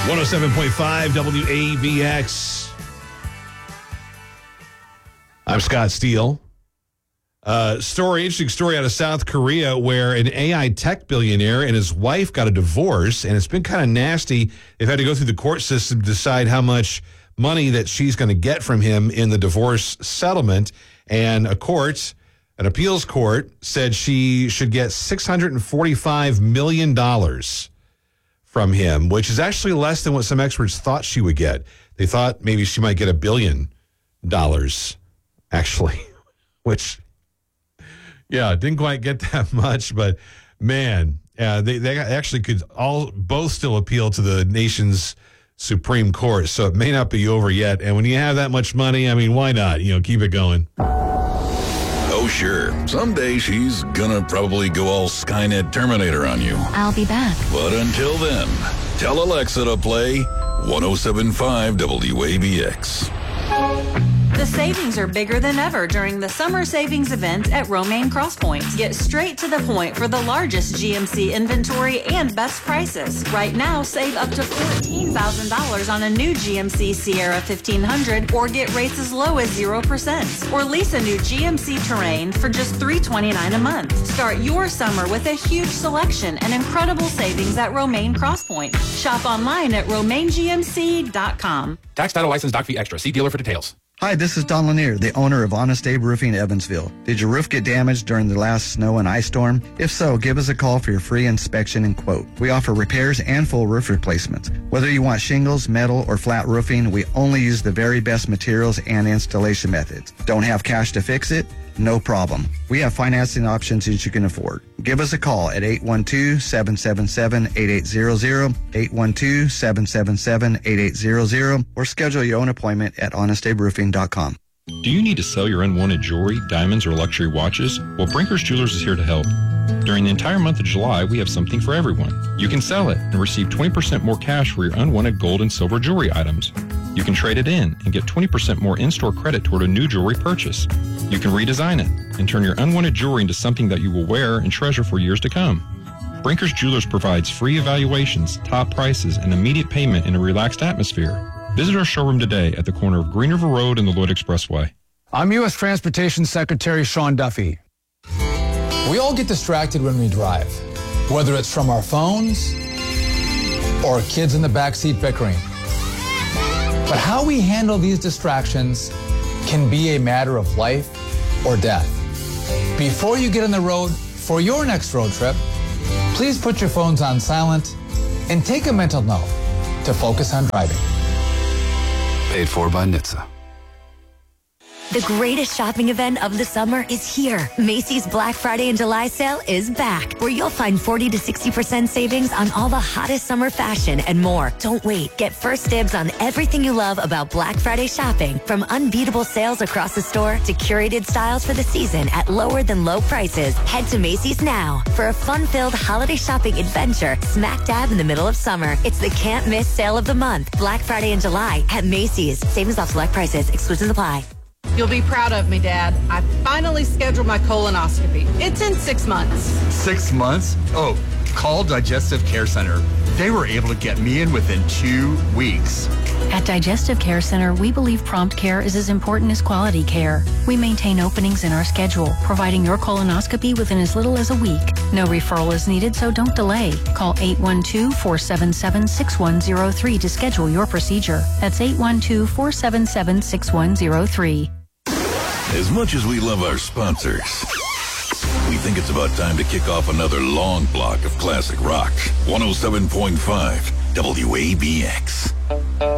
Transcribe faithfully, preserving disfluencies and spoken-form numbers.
one oh seven point five W A B X. I'm Scott Steele. Uh, story, interesting story out of South Korea where an A I tech billionaire and his wife got a divorce, and it's been kind of nasty. They've had to go through the court system to decide how much money that she's going to get from him in the divorce settlement. And a court, an appeals court, said she should get six hundred forty-five million dollars from him, which is actually less than what some experts thought she would get. They thought maybe she might get a billion dollars, actually, which... Yeah, didn't quite get that much, but man, uh, they they actually could all both still appeal to the nation's Supreme Court, so it may not be over yet. And when you have that much money, I mean, why not? You know, keep it going. Oh, sure. Someday she's gonna probably go all Skynet Terminator on you. I'll be back. But until then, tell Alexa to play one oh seven point five W A B X. The savings are bigger than ever during the summer savings event at Romaine Crosspoint. Get straight to the point for the largest G M C inventory and best prices. Right now, save up to fourteen thousand dollars on a new G M C Sierra fifteen hundred or get rates as low as zero percent. Or lease a new G M C Terrain for just three hundred twenty-nine dollars a month. Start your summer with a huge selection and incredible savings at Romaine Crosspoint. Shop online at romaine g m c dot com. Tax, title, license, doc fee extra. See dealer for details. Hi, this is Don Lanier, the owner of Honest Abe Roofing Evansville. Did your roof get damaged during the last snow and ice storm? If so, give us a call for your free inspection and quote. We offer repairs and full roof replacements. Whether you want shingles, metal, or flat roofing, we only use the very best materials and installation methods. Don't have cash to fix it? No problem. We have financing options that you can afford. Give us a call at eight one two, seven seven seven, eight eight zero zero, eight one two, seven seven seven, eight eight zero zero, or schedule your own appointment at honest abe roofing dot com. Do you need to sell your unwanted jewelry, diamonds, or luxury watches? Well, Brinker's Jewelers is here to help. During the entire month of July, we have something for everyone. You can sell it and receive twenty percent more cash for your unwanted gold and silver jewelry items. You can trade it in and get twenty percent more in-store credit toward a new jewelry purchase. You can redesign it and turn your unwanted jewelry into something that you will wear and treasure for years to come. Brinker's Jewelers provides free evaluations, top prices, and immediate payment in a relaxed atmosphere. Visit our showroom today at the corner of Green River Road and the Lloyd Expressway. I'm U S Transportation Secretary Sean Duffy. We all get distracted when we drive, whether it's from our phones or kids in the backseat bickering. But how we handle these distractions can be a matter of life or death. Before you get on the road for your next road trip, please put your phones on silent and take a mental note to focus on driving. Paid for by N H T S A. The greatest shopping event of the summer is here. Macy's Black Friday and July sale is back, where you'll find forty to sixty percent savings on all the hottest summer fashion and more. Don't wait. Get first dibs on everything you love about Black Friday shopping, from unbeatable sales across the store to curated styles for the season at lower than low prices. Head to Macy's now for a fun-filled holiday shopping adventure smack dab in the middle of summer. It's the can't miss sale of the month. Black Friday and July at Macy's. Savings off select prices. Exclusions apply. You'll be proud of me, Dad. I finally scheduled my colonoscopy. It's in six months. Six months? Oh, call Digestive Care Center. They were able to get me in within two weeks. At Digestive Care Center, we believe prompt care is as important as quality care. We maintain openings in our schedule, providing your colonoscopy within as little as a week. No referral is needed, so don't delay. Call eight one two, four seven seven, six one zero three to schedule your procedure. That's eight one two, four seven seven, six one zero three. As much as we love our sponsors, we think it's about time to kick off another long block of classic rock. one oh seven point five W A B X.